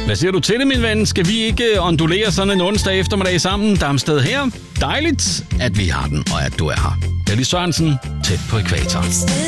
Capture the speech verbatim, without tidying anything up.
Hvad siger du til det, min ven? Skal vi ikke ondulere sådan en onsdag eftermiddag sammen? Damsted her. Dejligt, at vi har den, og at du er her. Ellis Sørensen, tæt på ækvator.